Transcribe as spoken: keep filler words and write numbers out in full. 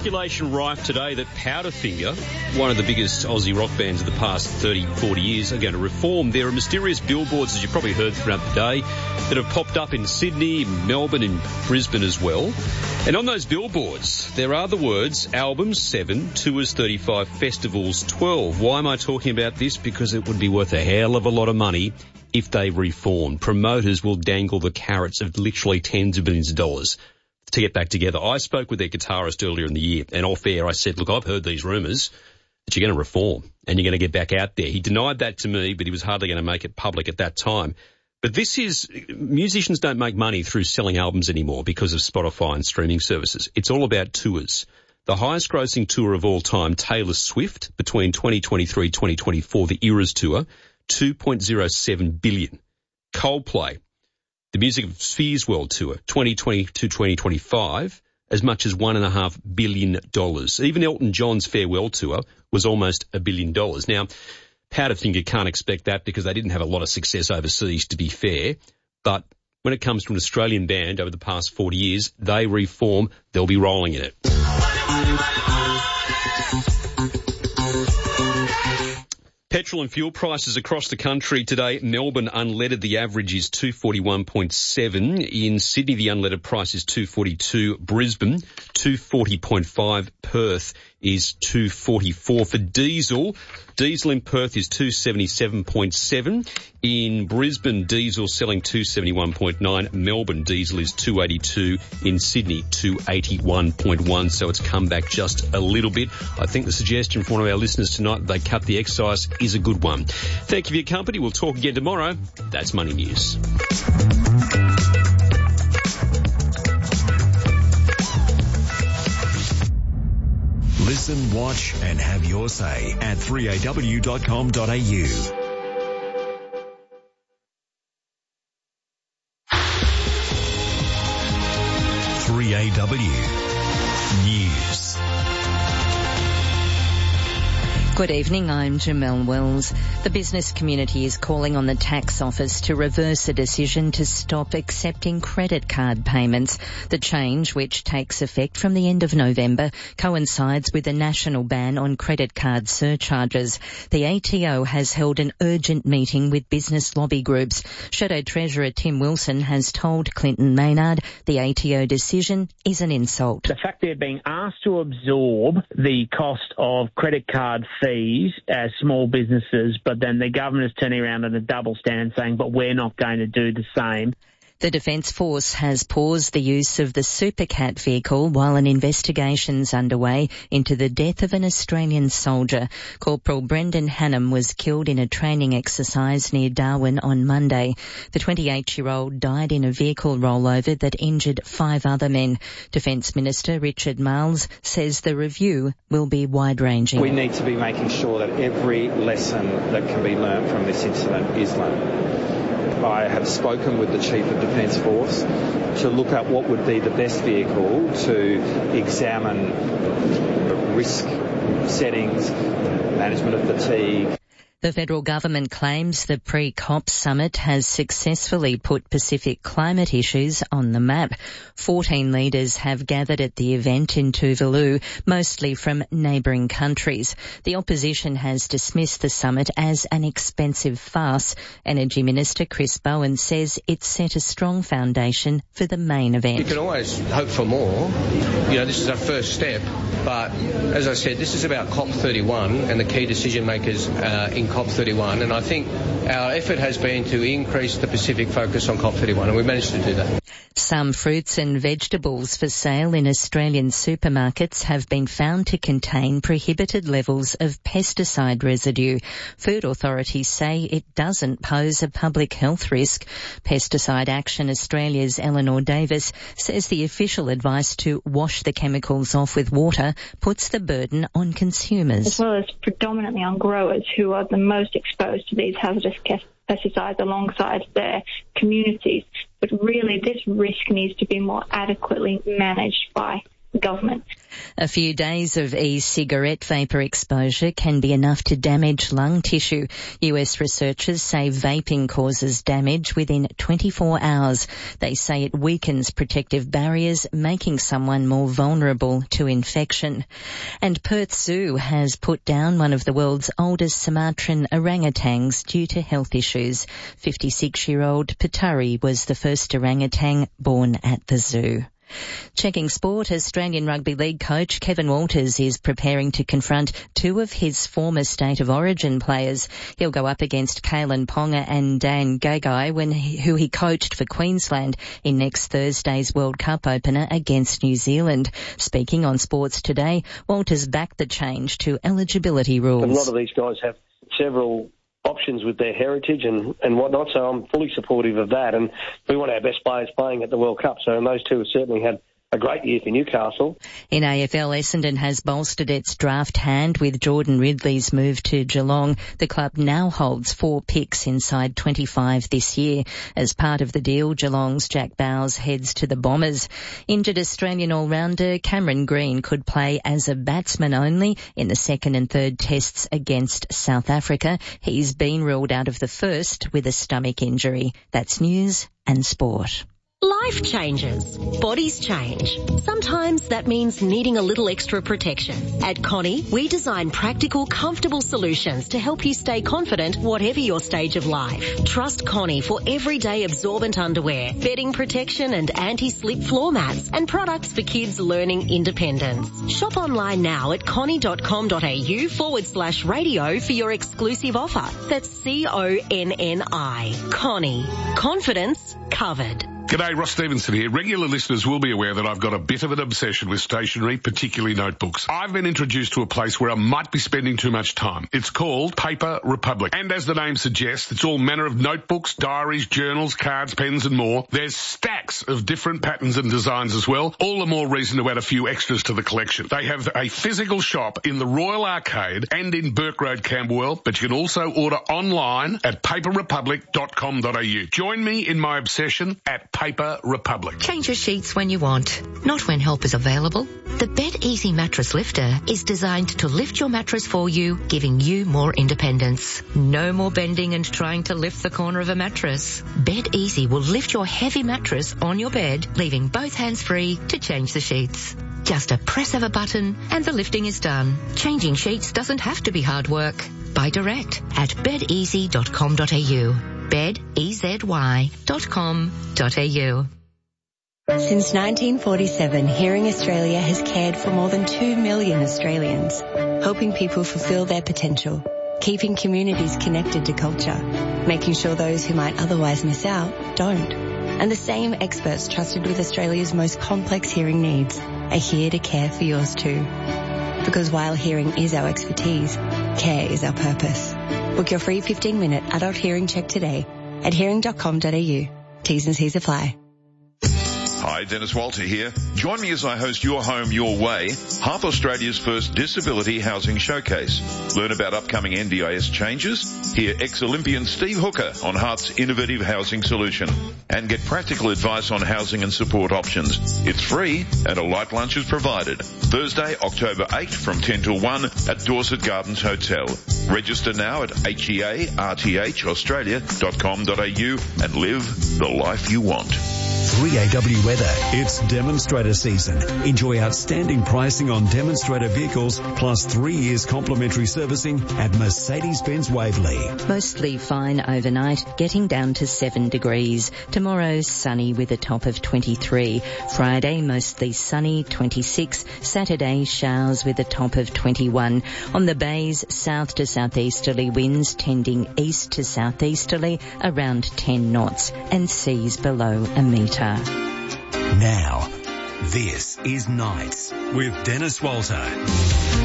speculation rife today that Powderfinger, one of the biggest Aussie rock bands of the past thirty, forty years, are going to reform. There are mysterious billboards, as you've probably heard throughout the day, that have popped up in Sydney, Melbourne and Brisbane as well. And on those billboards, there are the words, albums seven, tours thirty-five, festivals twelve. Why am I talking about this? Because it would be worth a hell of a lot of money if they reform. Promoters will dangle the carrots of literally tens of millions of dollars to get back together. I spoke with their guitarist earlier in the year, and off air I said, look, I've heard these rumours that you're going to reform and you're going to get back out there. He denied that to me, but he was hardly going to make it public at that time. But this is, musicians don't make money through selling albums anymore because of Spotify and streaming services. It's all about tours. The highest grossing tour of all time, Taylor Swift, between twenty twenty-three, twenty twenty-four, the Eras Tour, two point oh seven billion. Coldplay, the Music of Spheres World Tour, twenty twenty to twenty twenty-five, as much as one and a half billion dollars. Even Elton John's farewell tour was almost a billion dollars. Now, Powderfinger can't expect that because they didn't have a lot of success overseas, to be fair. But when it comes to an Australian band over the past forty years, they reform, they'll be rolling in it. Petrol and fuel prices across the country today. Melbourne unleaded, the average is two forty-one point seven. In Sydney, the unleaded price is two forty-two. Brisbane, two forty point five. Perth is two forty-four. For diesel, diesel in Perth is two seventy-seven point seven. In Brisbane, diesel selling two seventy-one point nine. Melbourne diesel is two eighty-two. In Sydney, two eighty-one point one. So it's come back just a little bit. I think the suggestion from one of our listeners tonight, they cut the excise, is a good one. Thank you for your company. We'll talk again tomorrow. That's Money News. Listen, watch and have your say at three a w dot com dot a u. three A W News. Good evening, I'm Jamelle Wells. The business community is calling on the tax office to reverse a decision to stop accepting credit card payments. The change, which takes effect from the end of November, coincides with a national ban on credit card surcharges. The A T O has held an urgent meeting with business lobby groups. Shadow Treasurer Tim Wilson has told Clinton Maynard the A T O decision is an insult. The fact they're being asked to absorb the cost of credit card fees as small businesses, but then the government is turning around on a double stand saying, but we're not going to do the same. The Defence Force has paused the use of the Supercat vehicle while an investigation's underway into the death of an Australian soldier. Corporal Brendan Hannam was killed in a training exercise near Darwin on Monday. The twenty-eight-year-old died in a vehicle rollover that injured five other men. Defence Minister Richard Marles says the review will be wide-ranging. We need to be making sure that every lesson that can be learnt from this incident is learnt. I have spoken with the Chief of Defence Force to look at what would be the best vehicle to examine risk settings, management of fatigue. The federal government claims the pre-COP summit has successfully put Pacific climate issues on the map. Fourteen leaders have gathered at the event in Tuvalu, mostly from neighbouring countries. The opposition has dismissed the summit as an expensive farce. Energy Minister Chris Bowen says it set a strong foundation for the main event. You can always hope for more. You know, this is our first step, but as I said, this is about COP thirty-one and the key decision makers uh, in COP thirty-one, and I think our effort has been to increase the Pacific focus on COP thirty-one, and we managed to do that. Some fruits and vegetables for sale in Australian supermarkets have been found to contain prohibited levels of pesticide residue. Food authorities say it doesn't pose a public health risk. Pesticide Action Australia's Eleanor Davis says the official advice to wash the chemicals off with water puts the burden on consumers. As well as predominantly on growers who are the most exposed to these hazardous pesticides alongside their communities. But really, this risk needs to be more adequately managed by government. A few days of e-cigarette vapour exposure can be enough to damage lung tissue. U S researchers say vaping causes damage within twenty-four hours. They say it weakens protective barriers, making someone more vulnerable to infection. And Perth Zoo has put down one of the world's oldest Sumatran orangutans due to health issues. fifty-six-year-old Patari was the first orangutan born at the zoo. Checking sport, Australian Rugby League coach Kevin Walters is preparing to confront two of his former State of Origin players. He'll go up against Kalen Ponga and Dan Gagai, when he, who he coached for Queensland in next Thursday's World Cup opener against New Zealand. Speaking on Sports Today, Walters backed the change to eligibility rules. A lot of these guys have several options with their heritage and, and whatnot, so I'm fully supportive of that, and we want our best players playing at the World Cup, so those two have certainly had a great year for Newcastle. In A F L, Essendon has bolstered its draft hand with Jordan Ridley's move to Geelong. The club now holds four picks inside twenty-five this year. As part of the deal, Geelong's Jack Bowles heads to the Bombers. Injured Australian all-rounder Cameron Green could play as a batsman only in the second and third tests against South Africa. He's been ruled out of the first with a stomach injury. That's news and sport. Life changes. Bodies change. Sometimes that means needing a little extra protection. At Connie, we design practical, comfortable solutions to help you stay confident whatever your stage of life. Trust Connie for everyday absorbent underwear, bedding protection and anti-slip floor mats, and products for kids learning independence. Shop online now at connie.com.au forward slash radio for your exclusive offer. That's C O N N I. Connie. Confidence covered. G'day, Ross Stevenson here. Regular listeners will be aware that I've got a bit of an obsession with stationery, particularly notebooks. I've been introduced to a place where I might be spending too much time. It's called Paper Republic. And as the name suggests, it's all manner of notebooks, diaries, journals, cards, pens and more. There's stacks of different patterns and designs as well. All the more reason to add a few extras to the collection. They have a physical shop in the Royal Arcade and in Burke Road, Camberwell, but you can also order online at paper republic dot com dot a u. Join me in my obsession at Paper Republic. Change your sheets when you want, not when help is available. The Bed Easy Mattress Lifter is designed to lift your mattress for you, giving you more independence. No more bending and trying to lift the corner of a mattress. Bed Easy will lift your heavy mattress on your bed, leaving both hands free to change the sheets. Just a press of a button and the lifting is done. Changing sheets doesn't have to be hard work. Buy direct at bed easy dot com dot a u. bed easy dot com dot a u. Since nineteen forty-seven, Hearing Australia has cared for more than two million Australians, helping people fulfil their potential, keeping communities connected to culture, making sure those who might otherwise miss out don't. And the same experts trusted with Australia's most complex hearing needs are here to care for yours too. Because while hearing is our expertise, care is our purpose. Book your free fifteen-minute adult hearing check today at hearing dot com dot a u. T's and C's apply. Hi, Dennis Walter here. Join me as I host Your Home, Your Way, Hearth Australia's first disability housing showcase. Learn about upcoming N D I S changes, hear ex-Olympian Steve Hooker on Hearth's innovative housing solution, and get practical advice on housing and support options. It's free and a light lunch is provided. Thursday, October eighth from ten till one at Dorset Gardens Hotel. Register now at H E A R T H australia dot com dot a u and live the life you want. three A W Weather. It's demonstrator season. Enjoy outstanding pricing on demonstrator vehicles plus three years complimentary servicing at Mercedes-Benz Waverley. Mostly fine overnight, getting down to seven degrees. Tomorrow, sunny with a top of twenty-three. Friday, mostly sunny, twenty-six. Saturday, showers with a top of twenty-one. On the bays, south to southeasterly winds tending east to southeasterly around ten knots and seas below a metre. Now, this is Nights with Dennis Walter.